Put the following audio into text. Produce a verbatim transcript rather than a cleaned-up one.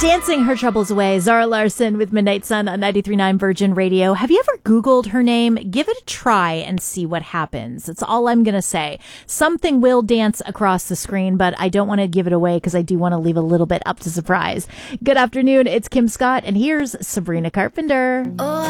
Dancing her troubles away, Zara Larsson with Midnight Sun on ninety-three point nine Virgin Radio. Have you ever Googled her name? Give it a try and see what happens. That's all I'm going to say. Something will dance across the screen, but I don't want to give it away because I do want to leave a little bit up to surprise. Good afternoon. It's Kim Scott, and here's Sabrina Carpenter. Oh,